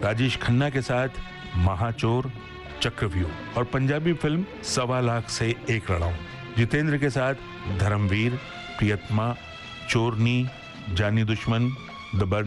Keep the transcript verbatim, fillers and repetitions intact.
राजेश खन्ना के साथ महाचोर, चक्रव्यूह और पंजाबी फिल्म सवा लाख से एक लड़ाऊं। जितेंद्र के साथ धर्मवीर, प्रियतमा, चोरनी, जानी दुश्मन, द बर्न